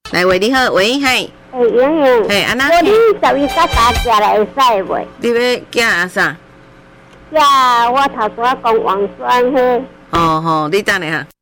来喂，你好，喂，嘿， 莹莹， 嘿，安那？ 我你11甲大家来会使袂？ 你要寄啊啥？ 呀，我头拄仔讲王酸嘿。 哦吼，你等下哈。